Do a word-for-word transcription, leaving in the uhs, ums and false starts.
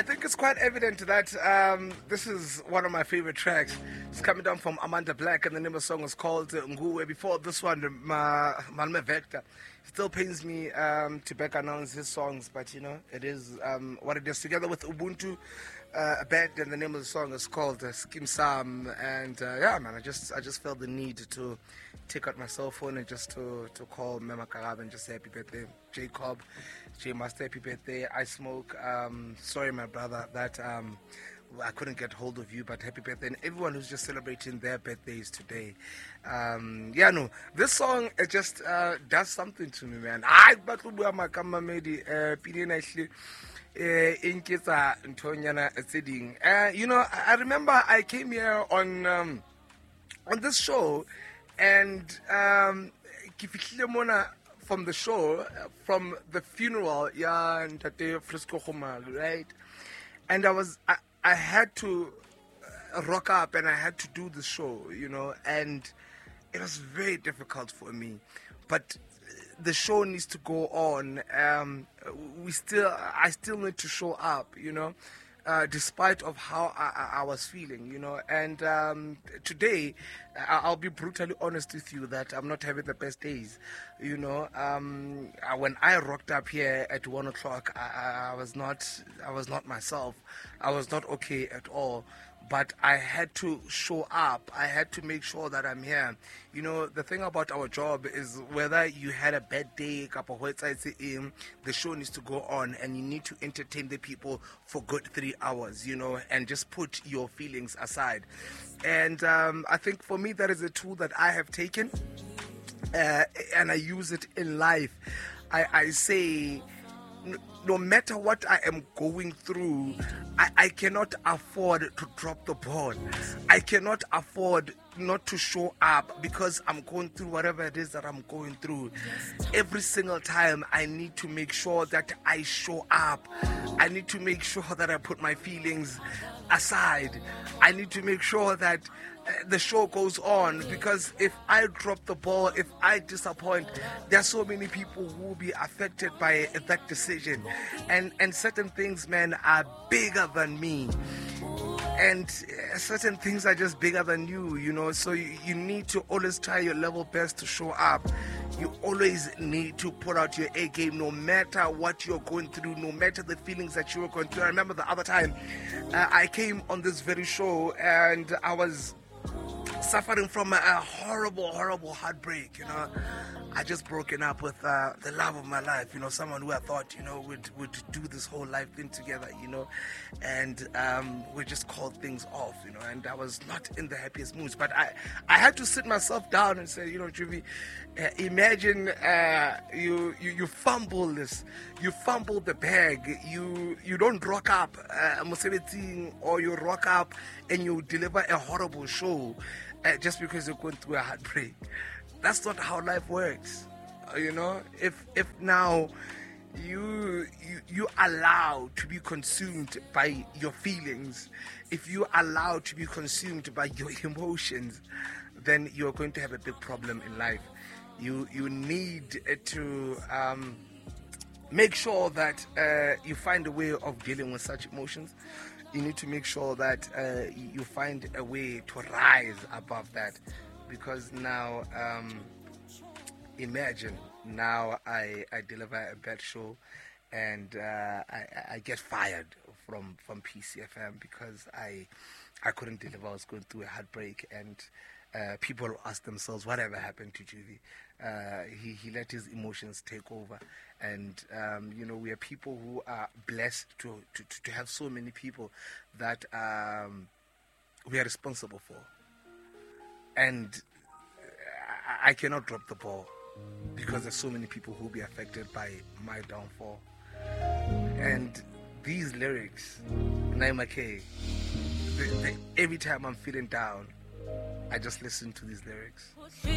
think it's quite evident that um, this is one of my favorite tracks. It's coming down from Amanda Black, and the name of the song is called uh, Nguwe. Before this one, Ma- Malme Vector. It still pains me um, to back announce his songs, but you know, it is um, what it is. Together with Ubuntu, uh, a band, and the name of the song is called uh, Skim Sam. And uh, yeah, man, I just I just felt the need to take out my cell phone and just to, to call Mema Karab and just say happy birthday, Jacob, J Master, happy birthday. I smoke. Um, sorry, my brother, that um, I couldn't get hold of you, but happy birthday. And everyone who's just celebrating their birthdays today. Um, yeah, no, this song, it just uh, does something to me, man. I but actually uh, you know, I remember I came here on um, on this show, and um, from the show, from the funeral, yeah, and Tate Frisco Khumalo, right? And I was, I, I had to rock up, and I had to do the show, you know, and it was very difficult for me, but the show needs to go on. Um, we still, I still need to show up, you know, uh, despite of how I, I was feeling, you know. And um, today, I'll be brutally honest with you that I'm not having the best days, you know. Um, when I rocked up here at one o'clock, I, I was not, I was not myself. I was not okay at all. But I had to show up. I had to make sure that I'm here. You know, the thing about our job is whether you had a bad day, the show needs to go on, and you need to entertain the people for good three hours, you know, and just put your feelings aside. And um, I think for me, that is a tool that I have taken, uh, and I use it in life. I, I say, no matter what I am going through, I, I cannot afford to drop the ball. I cannot afford not to show up because I'm going through whatever it is that I'm going through. Every single time I need to make sure that I show up. I need to make sure that I put my feelings aside. I need to make sure that the show goes on, because if I drop the ball, if I disappoint, there are so many people who will be affected by that decision, and and certain things, man, are bigger than me, and certain things are just bigger than you, you know. So you, you need to always try your level best to show up. You always need to put out your A game, no matter what you're going through, no matter the feelings that you were going through. I remember the other time uh, I came on this very show, and I was suffering from a, a horrible, horrible heartbreak, you know. I just broken up with uh, the love of my life, you know, someone who I thought, you know, would would do this whole life thing together, you know, and um, we just called things off, you know, and I was not in the happiest moods. But I, I had to sit myself down and say, you know, Juvie, uh, imagine uh, you, you you fumble this, you fumble the bag, you you don't rock up, uh, or you rock up and you deliver a horrible show uh, just because you're going through a heartbreak. That's not how life works, you know. If if now you you you allow to be consumed by your feelings, if you allow to be consumed by your emotions, then you're going to have a big problem in life. You you need to um, make sure that uh, you find a way of dealing with such emotions. You need to make sure that uh, you find a way to rise above that. Because now, um, imagine, now I, I deliver a bad show, and uh, I, I get fired from, from P C F M because I I couldn't deliver. I was going through a heartbreak, and uh, people ask themselves, whatever happened to Juvie? Uh, he, he let his emotions take over. And, um, you know, we are people who are blessed to, to, to have so many people that um, we are responsible for. And I cannot drop the ball because there's so many people who will be affected by my downfall. And these lyrics, Naima K, they, they, every time I'm feeling down, I just listen to these lyrics.